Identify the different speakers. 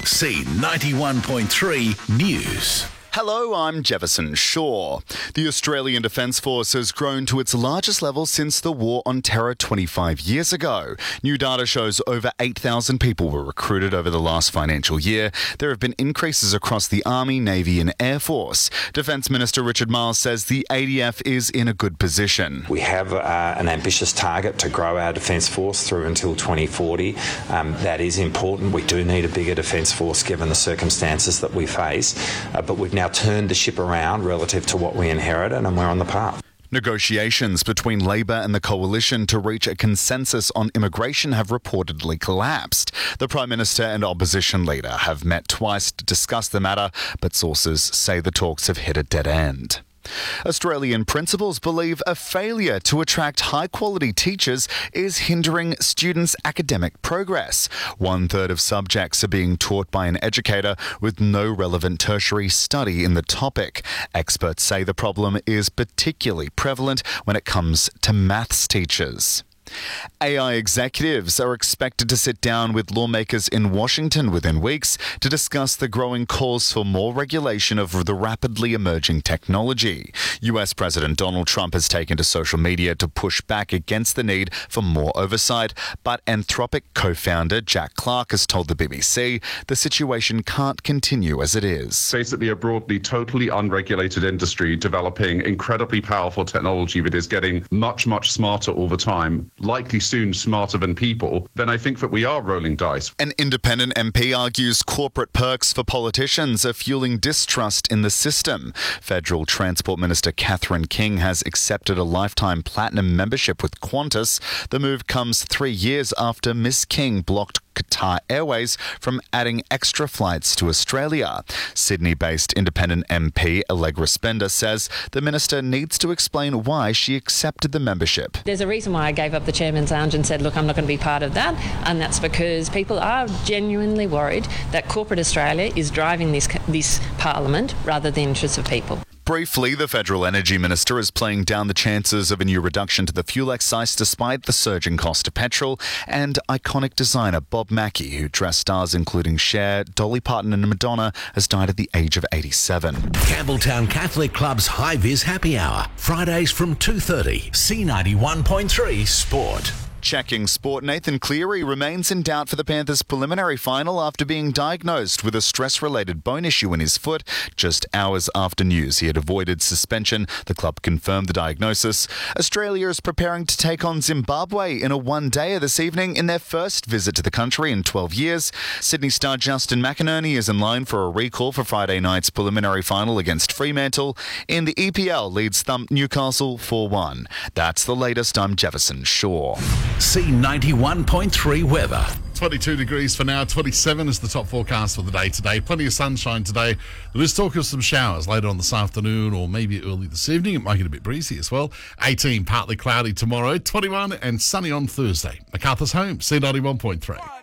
Speaker 1: C91.3 News.
Speaker 2: Hello, I'm Jefferson Shaw. The Australian Defence Force has grown to its largest level since the War on Terror 25 years ago. New data shows over 8,000 people were recruited over the last financial year. There have been increases across the Army, Navy and Air Force. Defence Minister Richard Marles says the ADF is in a good position.
Speaker 3: We have an ambitious target to grow our Defence Force through until 2040. That is important. We do need a bigger Defence Force given the circumstances that we face, but we've now turned the ship around relative to what we inherited, and we're on the path.
Speaker 2: Negotiations between Labor and the Coalition to reach a consensus on immigration have reportedly collapsed. The Prime Minister and opposition leader have met twice to discuss the matter, but sources say the talks have hit a dead end. Australian principals believe a failure to attract high-quality teachers is hindering students' academic progress. 1/3 of subjects are being taught by an educator with no relevant tertiary study in the topic. Experts say the problem is particularly prevalent when it comes to maths teachers. AI executives are expected to sit down with lawmakers in Washington within weeks to discuss the growing calls for more regulation of the rapidly emerging technology. US President Donald Trump has taken to social media to push back against the need for more oversight, but Anthropic co-founder Jack Clark has told the BBC the situation can't continue as it is.
Speaker 4: Basically a broadly totally unregulated industry developing incredibly powerful technology that is getting much, much smarter all the time, likely soon smarter than people, then I think that we are rolling dice.
Speaker 2: An independent MP argues corporate perks for politicians are fueling distrust in the system. Federal Transport Minister Catherine King has accepted a lifetime platinum membership with Qantas. The move comes 3 years after Miss King blocked Qatar Airways from adding extra flights to Australia. Sydney-based independent MP Allegra Spender says the minister needs to explain why she accepted the membership.
Speaker 5: There's a reason why I gave up the Chairman's Lounge and said, look, I'm not going to be part of that, and that's because people are genuinely worried that corporate Australia is driving this parliament rather than the interests of people.
Speaker 2: Briefly, the Federal Energy Minister is playing down the chances of a new reduction to the fuel excise despite the surging cost of petrol, and iconic designer Bob Mackie, who dressed stars including Cher, Dolly Parton and Madonna, has died at the age of 87.
Speaker 1: Campbelltown Catholic Club's High Vis Happy Hour, Fridays from 2:30. C91.3 Sport.
Speaker 2: Checking sport, Nathan Cleary remains in doubt for the Panthers' preliminary final after being diagnosed with a stress-related bone issue in his foot just hours after news he had avoided suspension. The club confirmed the diagnosis. Australia is preparing to take on Zimbabwe in a one-dayer this evening in their first visit to the country in 12 years. Sydney star Justin McInerney is in line for a recall for Friday night's preliminary final against Fremantle. In the EPL, Leeds thumped Newcastle 4-1. That's the latest. I'm Jefferson Shaw.
Speaker 1: C91.3 weather.
Speaker 6: 22 degrees for now, 27 is the top forecast for the day today. Plenty of sunshine today. There is talk of some showers later on this afternoon or maybe early this evening. It might get a bit breezy as well. 18, partly cloudy tomorrow, 21 and sunny on Thursday. MacArthur's home, C91.3.